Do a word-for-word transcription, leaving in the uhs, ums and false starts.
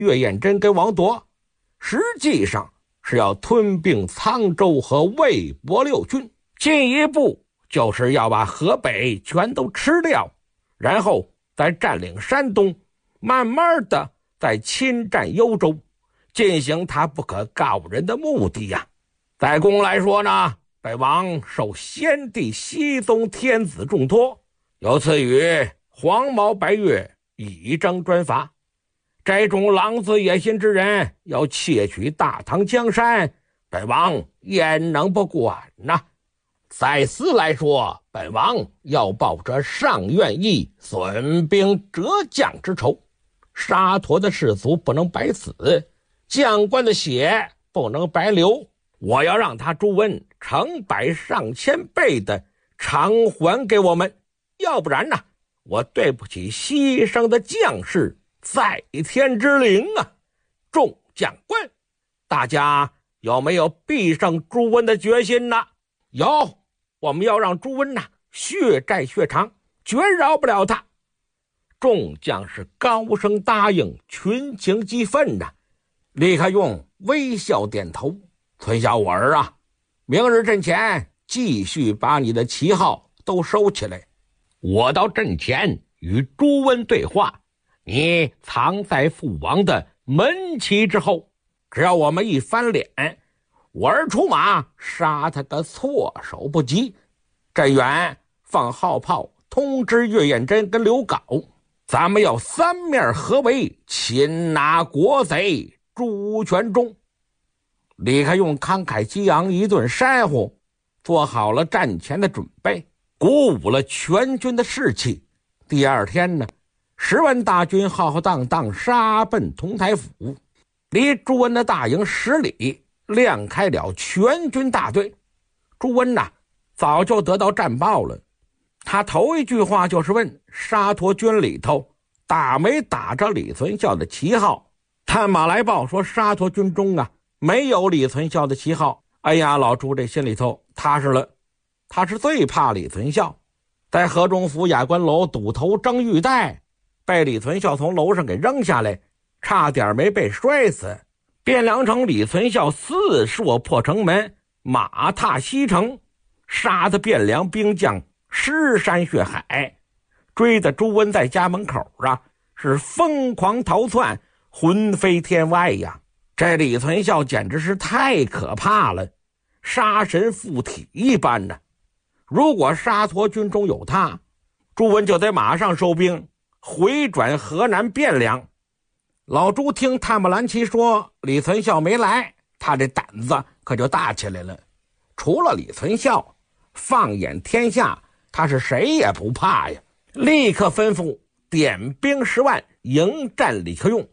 岳彦真跟王铎，实际上是要吞并沧州和魏博六军，进一步就是要把河北全都吃掉，然后再占领山东，慢慢的再侵占幽州，进行他不可告人的目的呀。在公来说呢，本王受先帝熹宗天子重托，有赐予黄毛白月以征专罚，这种狼子野心之人要窃取大唐江山，本王焉能不管呢？在私来说，本王要报着上愿意损兵折将之仇，沙陀的士卒不能白死，将官的血不能白流，我要让他朱温成百上千倍的偿还给我们，要不然呢，我对不起牺牲的将士在天之灵啊！众将官，大家有没有必胜朱温的决心呢？有，我们要让朱温呐血债血偿，绝饶不了他。众将士高声答应，群情激愤呐。李克用微笑点头，崔小我儿啊，明日阵前继续把你的旗号都收起来，我到阵前与朱温对话，你藏在父王的门旗之后，只要我们一翻脸，我儿出马杀他个措手不及。镇远放号炮通知岳彦真跟刘皋，咱们要三面合围，擒拿国贼朱全忠。李克用慷慨激昂一顿煽乎，做好了战前的准备，鼓舞了全军的士气。第二天呢，十万大军浩浩荡荡杀奔同台府，离朱温的大营十里，亮开了全军大队。朱温呐，早就得到战报了，他头一句话就是问沙陀军里头打没打着李存孝的旗号。探马来报说沙陀军中啊没有李存孝的旗号。哎呀，老朱这心里头踏实了，他是最怕李存孝。在河中府雅观楼堵头争玉带，被李存孝从楼上给扔下来，差点没被摔死。汴梁城李存孝四射破城门，马踏西城，杀得汴梁兵将尸山血海，追得朱温在家门口啊是疯狂逃窜，魂飞天外呀。这李存孝简直是太可怕了，杀神附体一般呢。如果沙陀军中有他，朱温就得马上收兵回转河南汴梁。老朱听探马兰奇说李存孝没来，他这胆子可就大起来了。除了李存孝，放眼天下他是谁也不怕呀。立刻吩咐点兵十万迎战李克用。